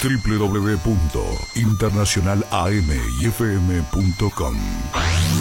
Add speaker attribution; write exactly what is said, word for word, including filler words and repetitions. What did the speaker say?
Speaker 1: w w w punto internacional a m y f m punto com.